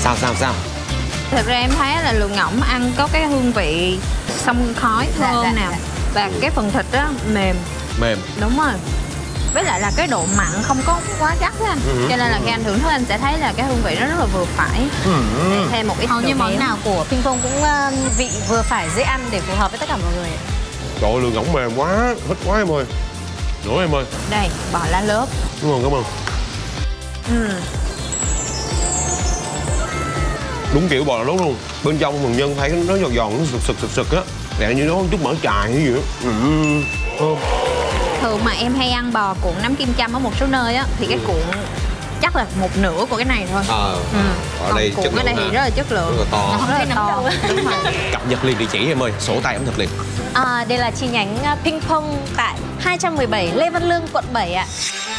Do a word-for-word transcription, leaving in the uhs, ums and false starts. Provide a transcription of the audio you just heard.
Sao sao sao? Thực ra em thấy là lườn ngỗng ăn có cái hương vị xông khói thơm dạ, nè. dạ. Và cái phần thịt đó mềm. Mềm. Đúng rồi. Với lại là cái độ mặn không có quá gắt á anh. Ừ. Cho nên là khi anh thưởng thức anh sẽ thấy là cái hương vị nó rất là vừa phải. Ừ. Thêm một ít Hầu như độ món béo. nào của Ping Pong cũng uh, vị vừa phải dễ ăn để phù hợp với tất cả mọi người. Trời ơi, lườn ngỗng mềm quá, thích quá em ơi. Nữa em ơi. Đây, bò lá lốt. Cảm ơn, cảm ơn. Ừ. Đúng kiểu bò là lốt luôn. Bên trong phần nhân thấy nó giòn giòn, nó sực sực sực sực á. Dạng như nó chút mỡ trài hay gì đó. Ừ. Thơm. Thường mà em hay ăn bò cuộn nấm kim châm ở một số nơi á thì cái cuộn chắc là một nửa của cái này thôi. Ờ. Ừ. Ở Còn đây cuộn chất cái đây lượng thì ha. rất là chất lượng. Rất là to. Nó không Rất thấy là nấm to. đâu. Đúng rồi. Cập nhật liền địa chỉ em ơi, sổ tay ẩm thực liền. À, đây là chi nhánh uh, Ping Pong tại hai trăm mười bảy Lê Văn Lương, quận bảy ạ.